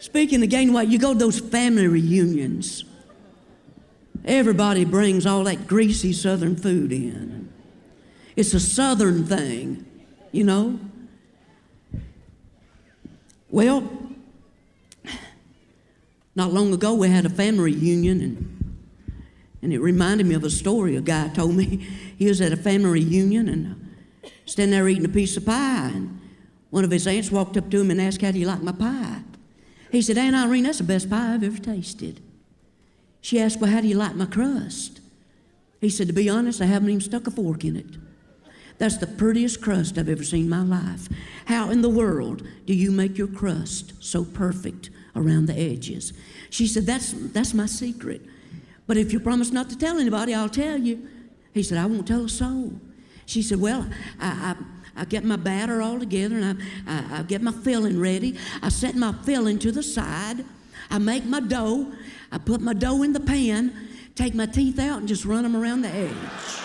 Speaking of gaining weight, you go to those family reunions. Everybody brings all that greasy Southern food in. It's a Southern thing, you know. Well, not long ago we had a family reunion, and it reminded me of a story a guy told me. He was at a family reunion and standing there eating a piece of pie, and one of his aunts walked up to him and asked, "How do you like my pie?" He said, "Aunt Irene, that's the best pie I've ever tasted." She asked, "Well, how do you like my crust?" He said, "To be honest, I haven't even stuck a fork in it. That's the prettiest crust I've ever seen in my life. How in the world do you make your crust so perfect around the edges?" She said, that's my secret. But if you promise not to tell anybody, I'll tell you." He said, "I won't tell a soul." She said, "Well, I get my batter all together, and I get my filling ready. I set my filling to the side. I make my dough. I put my dough in the pan, take my teeth out, and just run them around the edge."